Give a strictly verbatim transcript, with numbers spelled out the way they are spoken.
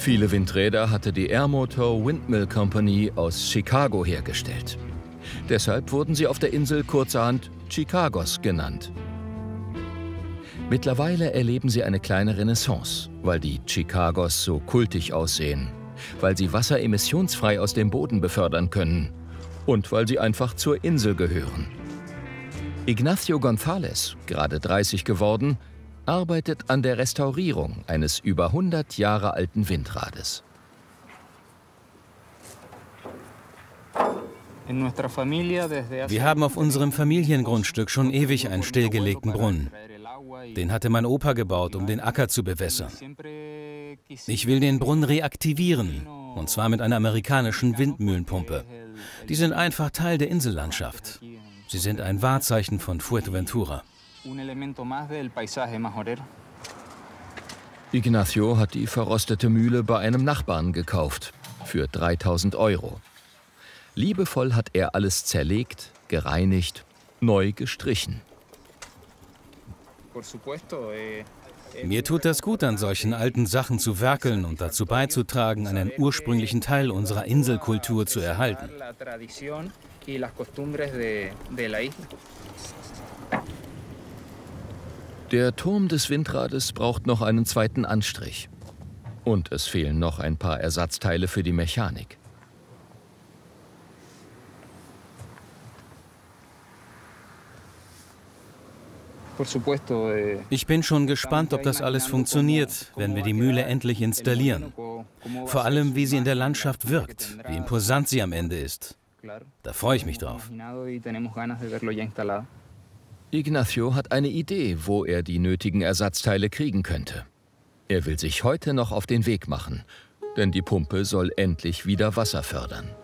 Viele Windräder hatte die Airmotor Windmill Company aus Chicago hergestellt. Deshalb wurden sie auf der Insel kurzerhand Chicagos genannt. Mittlerweile erleben sie eine kleine Renaissance, weil die Chicagos so kultig aussehen, weil sie Wasser emissionsfrei aus dem Boden befördern können und weil sie einfach zur Insel gehören. Ignacio González, gerade dreißig geworden, arbeitet an der Restaurierung eines über hundert Jahre alten Windrades. Wir haben auf unserem Familiengrundstück schon ewig einen stillgelegten Brunnen. Den hatte mein Opa gebaut, um den Acker zu bewässern. Ich will den Brunnen reaktivieren, und zwar mit einer amerikanischen Windmühlenpumpe. Die sind einfach Teil der Insellandschaft. Sie sind ein Wahrzeichen von Fuerteventura. Ignacio hat die verrostete Mühle bei einem Nachbarn gekauft, für dreitausend Euro. Liebevoll hat er alles zerlegt, gereinigt, neu gestrichen. Mir tut das gut, an solchen alten Sachen zu werkeln und dazu beizutragen, einen ursprünglichen Teil unserer Inselkultur zu erhalten. Der Turm des Windrades braucht noch einen zweiten Anstrich. Und es fehlen noch ein paar Ersatzteile für die Mechanik. Ich bin schon gespannt, ob das alles funktioniert, wenn wir die Mühle endlich installieren. Vor allem, wie sie in der Landschaft wirkt, wie imposant sie am Ende ist. Da freue ich mich drauf. Ignacio hat eine Idee, wo er die nötigen Ersatzteile kriegen könnte. Er will sich heute noch auf den Weg machen, denn die Pumpe soll endlich wieder Wasser fördern.